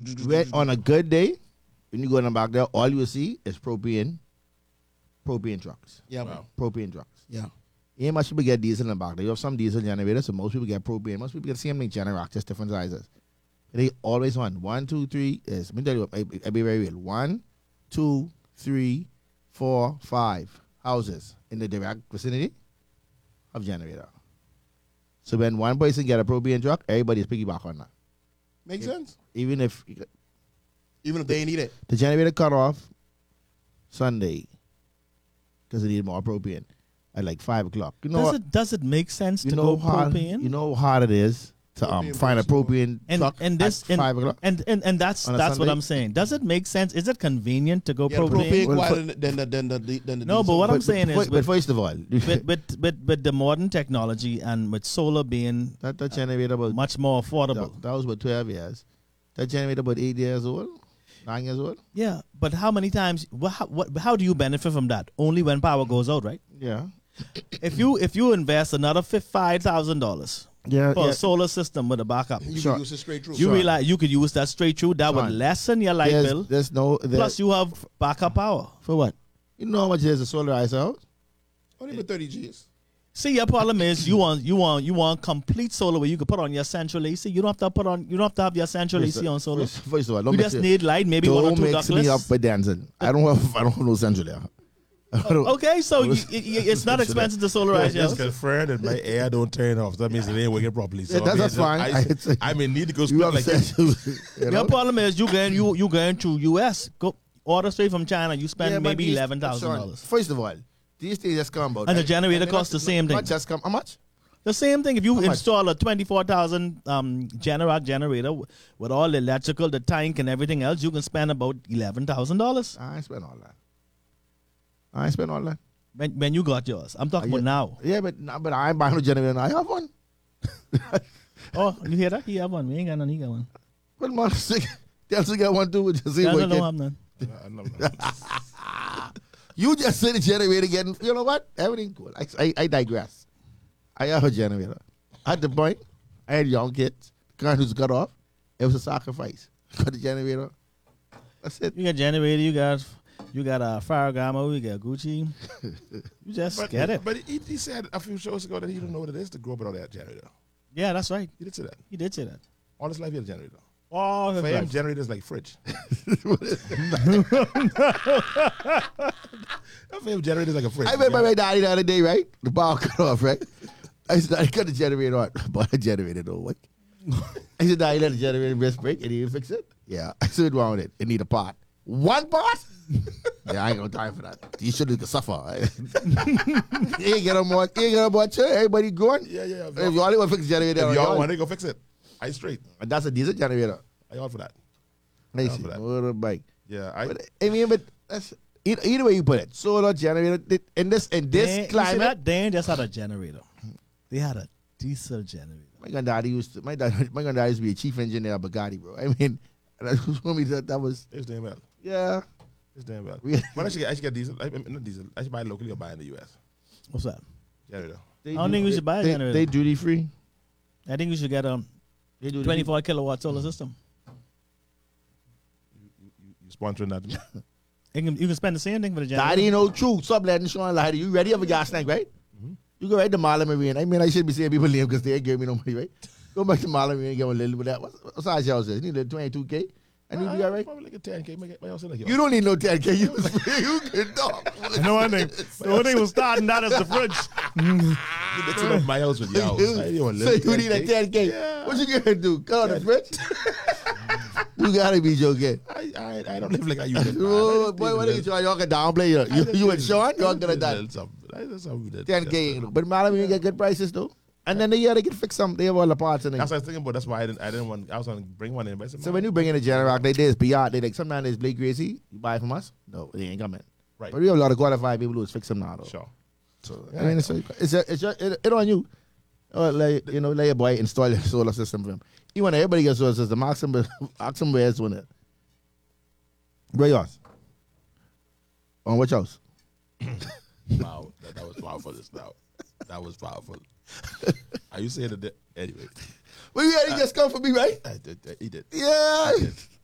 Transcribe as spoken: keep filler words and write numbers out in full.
when, on a good day, when you go in the back there, all you will see is propane, propane trucks. Yeah, wow. Propane trucks. Yeah. Ain't much people get diesel in the back there. You have some diesel generators, so most people get propane. Most people get the same thing, Generac, just different sizes. They always want one, two, three. Is let me tell you, I, I be very real. One, two, three, four, five houses in the direct vicinity of generator. So when one person get a propane truck, everybody's piggyback on that. Makes if, sense. Even if even if they ain't need it, the generator cut off Sunday because they need more propane at like five o'clock. You know, does it does it make sense you to know go hard, propane? You know how hard it is to um find a propane and, truck and this at and, five o'clock. And, and and that's on a that's what Sunday? I'm saying. Does it make sense? Is it convenient to go yeah, propane? propane Well, quieter for- than the than the, the, than the No, but diesel. what I'm But- saying but, is, but with, first of all, with, with, with, with the modern technology and with solar being that, that generator was much more affordable. that, that was about twelve years. That generator about eight years old, nine years old. Yeah, but how many times? What, how, what, how do you benefit from that? Only when power goes out, right? Yeah, If you if you invest another five thousand dollars yeah, for yeah. a solar system with a backup, You Sure. can use it straight through. you Sure. realize you could use that straight through. That would Son, lessen your light there's, bill. there's no there, Plus, you have backup power. for what? You know how much is a solarizer house? Only about thirty G's. See, your problem is you want you want you want complete solar where you can put on your central A C. You don't have to put on. You don't have to have your central First, A C on solar. First, first of all, don't You mix just it- need light, maybe one or don't two mix me up ductless. with Denzel. I don't have I don't have no central there. I don't- Okay, so you, it, it- it's not expensive to solarize your Just house. confirmed that my air don't turn off. That means it ain't working properly. So Yeah, that's- I mean, that's fine. I, I- I, may need to go You split have like this. central. you know? Your problem is you going you you going to U S go order straight from China. You spend Yeah, but maybe these- eleven thousand Sean, dollars. First of all, these things just come about. And the right? generator I mean, costs not- the same not thing. Just come how much? The same thing if you How much? install a twenty-four thousand um, Generac generator w- with all the electrical, the tank, and everything else, you can spend about eleven thousand dollars I ain't spend all that. I ain't spend all that. when, when you got yours. I'm talking Uh, about now. Yeah, but nah, but I ain't buying no generator. I have one. Oh, you hear that? He have one. We ain't got none. He got one. What man? Denzel got one too. Just see Yeah, what no, he don't get. have none. I know, no. You just said the generator getting. You know what? Everything cool. I, I, I digress. I have a generator. At the point, I had young kids. The current was cut off. It was a sacrifice for the generator. That's it. You got generator. You got you got a uh, Ferragamo. You got Gucci. You just But, get it. but he, he said a few shows ago that he don't know what it is to grow up without that generator. Yeah, that's right. He did say that. He did say that. All his life he had a generator. Oh, For that's him, right. generator is like fridge. For him, generator is like a fridge. I met my daddy the other day, right? The power cut off, right? I said, I cut the generator on. But the generator don't work. I said, Daddy, let the generator rest break and he didn't fix it. Yeah. I said, what's wrong with it? It need a part. One part? Yeah, I ain't got time for that. You should suffer. You ain't get on board. You ain't get on board, sure. Everybody going. Yeah, yeah. If you only want to fix the generator, If y'all y'all- want it, go fix it. I straight. And that's a diesel generator. I all for that. Nice. for that. Motorbike. Yeah, I. But, I mean, but that's either, either way you put it. Solar generator in this in this They, you see climate. that? They ain't just had a generator. They had a diesel generator. My granddaddy used to my dad my granddaddy used to be a chief engineer at Bugatti, bro. I mean, that was for me that that was It's damn well. yeah. It's damn well. We- When I should get, I should get diesel. I, not diesel. I should buy it locally or buy it in the U S. What's that? Generator. They I don't think we should buy a they, generator. They duty free. I think we should get a They duty twenty-four kilowatt solar system. You, you sponsoring that? You can, you can spend the same thing for the generator. Daddy know true. Stop letting Sean lie to you. You ready have a gas tank, right? Mm-hmm. You go right to Marlon Marine. I mean, I should be saying people name because they ain't giving me no money, right? Go back to Marlon Marine and get a little bit of that. What, what size your house is? You need twenty-two K? And you do that, right? Probably like a ten K. My, my house is like You don't need no ten K. You, you can talk. No one thing. The only thing was starting that is the fridge. mixing up my house with your house. I don't want So you need a ten K. Yeah. What you gonna do? Cut on the fridge? You gotta be joking. I, I, I don't live like I used to. Oh, boy, what are you trying? Y'all can downplay you. You, you and Sean, y'all gonna die. ten K. But Malam, you get good prices though. And then the year they can fix some. They have all the parts in it. That's what I was thinking about. That's why I didn't. I didn't want. I was going to bring one in. But I said, So when you bring in a Generac, they did beyond. They like sometimes it's Blake Gracie. You buy it from us? No, they ain't coming. Right. But we have a lot of qualified people who's fix them now though. Sure. So I mean, it's a, it's a, it's a, it, it on you. Or like, you know, let your boy install a solar system for him. You want everybody gets solar system. Ask him, ask him where's one it. Where yours? On which house? Wow, that, that was powerful. Just now, that was powerful. Are you saying that? Anyway, Well, yeah, he just come for me, right? I did. I, he did. Yeah. I did.